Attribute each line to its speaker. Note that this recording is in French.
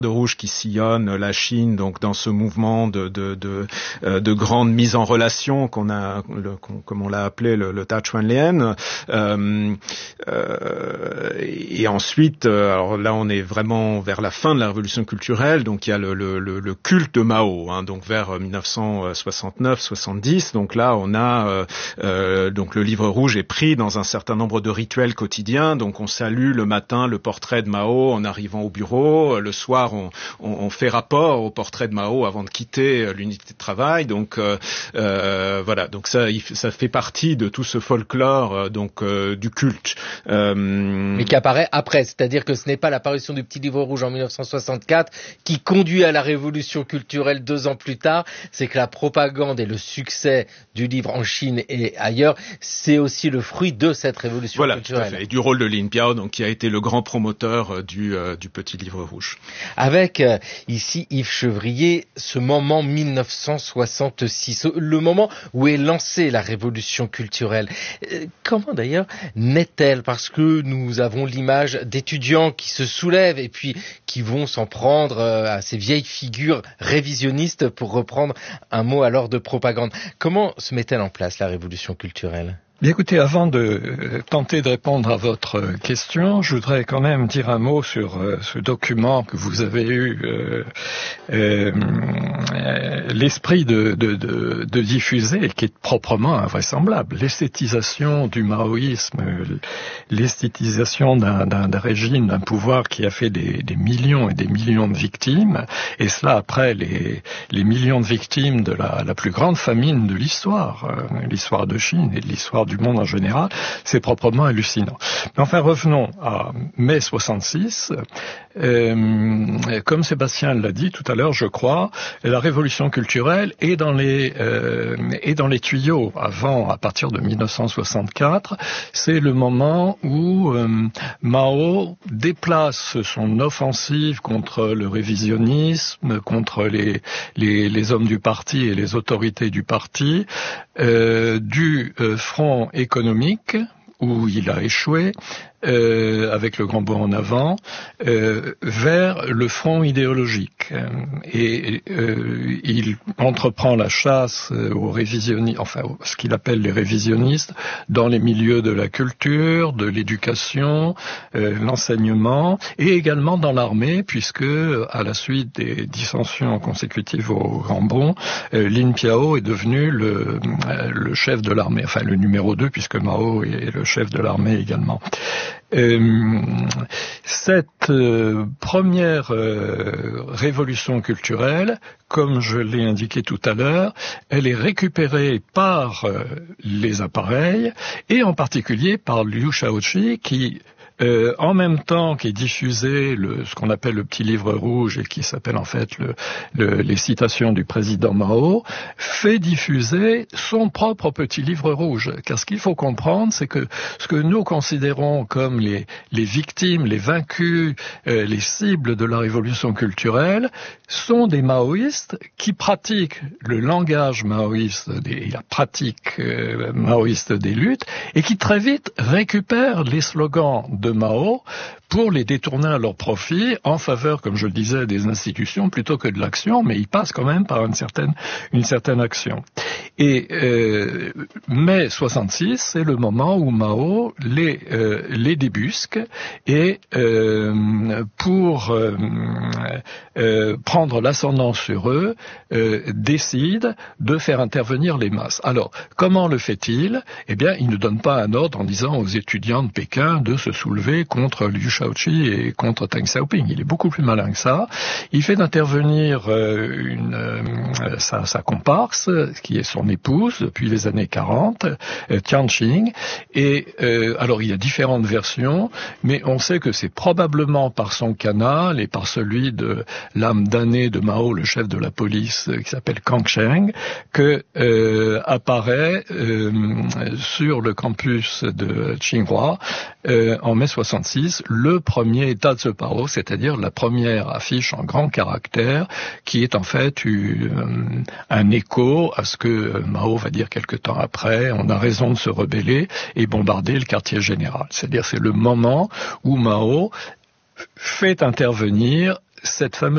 Speaker 1: de rouge qui sillonne la Chine, donc dans ce mouvement de grande mise en relation comme on l'a appelé le Tachuanlian. Et ensuite, alors là on est vraiment vers la fin de la révolution culturelle, donc il y a le culte de Mao, donc vers 1969-70. Donc là on a donc le livre rouge est pris dans un certain nombre de rituels quotidiens. Donc on salue le matin le portrait de Mao en arrivant au bureau, le soir on fait rapport au portrait de Mao avant de quitter l'unité de travail. Donc voilà, donc ça fait partie de tout ce folklore du culte.
Speaker 2: Mais qui apparaît après, c'est-à-dire que ce n'est pas l'apparition du petit livre rouge en 1964 qui conduit à la révolution culturelle 2 ans plus tard, c'est que la propagande et le succès du livre en Chine et ailleurs, c'est aussi le fruit de cette révolution culturelle.
Speaker 1: Tout à fait. Et du rôle de Lin Piao, donc qui a été le grand promoteur du petit livre rouge.
Speaker 2: Avec ici Yves Chevrier, ce moment 1966, le moment où est lancée la révolution culturelle. Comment d'ailleurs naît-elle? Parce que nous avons l'image d'étudiants qui se soulèvent et puis qui vont s'en prendre à ces vieilles figures révisionnistes, pour reprendre un mot alors de propagande. Comment se met-elle en place la révolution culturelle?
Speaker 3: Bien, écoutez, avant de tenter de répondre à votre question, je voudrais quand même dire un mot sur ce document que vous avez eu l'esprit de diffuser, et qui est proprement invraisemblable. L'esthétisation du maoïsme, l'esthétisation d'un régime, d'un pouvoir qui a fait des millions et des millions de victimes, et cela après les millions de victimes de la plus grande famine de l'histoire de Chine et de l'histoire du monde en général, c'est proprement hallucinant. Mais enfin, revenons à mai 66. Comme Sébastien l'a dit tout à l'heure, je crois, la révolution culturelle est dans les tuyaux. À partir de 1964, c'est le moment où Mao déplace son offensive contre le révisionnisme, contre les hommes du parti et les autorités du parti, du front économique, où il a échoué, avec le grand bond en avant, vers le front idéologique. Et il entreprend la chasse aux révisionnistes, enfin ce qu'il appelle les révisionnistes, dans les milieux de la culture, de l'éducation, l'enseignement, et également dans l'armée, puisque à la suite des dissensions consécutives au grand bond, Lin Piao est devenu le chef de l'armée, enfin le numéro 2, puisque Mao est le chef de l'armée également. Cette première révolution culturelle, comme je l'ai indiqué tout à l'heure, elle est récupérée par les appareils, et en particulier par Liu Shaoqi, qui en même temps qu'est diffusé ce qu'on appelle le petit livre rouge, et qui s'appelle en fait les citations du président Mao, fait diffuser son propre petit livre rouge. Car ce qu'il faut comprendre, c'est que ce que nous considérons comme les victimes, les vaincus, les cibles de la révolution culturelle, sont des maoïstes qui pratiquent le langage maoïste et la pratique maoïste des luttes, et qui très vite récupèrent les slogans de Mao pour les détourner à leur profit en faveur, comme je le disais, des institutions plutôt que de l'action, mais ils passent quand même par une certaine action. Et mai 66, c'est le moment où Mao les débusque, et pour prendre l'ascendant sur eux, décide de faire intervenir les masses. Alors, comment le fait-il? Eh bien, il ne donne pas un ordre en disant aux étudiants de Pékin de se soulever contre Liu Shaoqi et contre Deng Xiaoping. Il est beaucoup plus malin que ça. Il fait intervenir sa comparse, qui est son épouse depuis les années 40, Tian Qing. Et alors, il y a différentes versions, mais on sait que c'est probablement par son canal et par celui de l'âme damnée de Mao, le chef de la police, qui s'appelle Kang Sheng, que apparaît sur le campus de Tsinghua en mai 66 le premier Dazhepao, c'est-à-dire la première affiche en grand caractère, qui est en fait un écho à ce que Mao va dire quelque temps après: on a raison de se rebeller et bombarder le quartier général. C'est-à-dire c'est le moment où Mao fait intervenir cette fameuse